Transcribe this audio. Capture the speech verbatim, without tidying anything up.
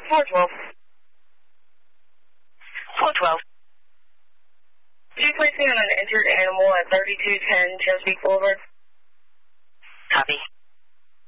four twelve. four twelve. Could you place me on an injured animal at thirty-two ten Chesapeake Boulevard? Copy.